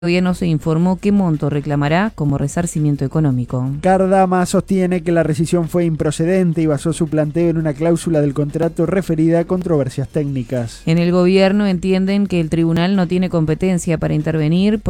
Todavía no se informó qué monto reclamará como resarcimiento económico. Cardama sostiene que la rescisión fue improcedente y basó su planteo en una cláusula del contrato referida a controversias técnicas. En el gobierno entienden que el tribunal no tiene competencia para intervenir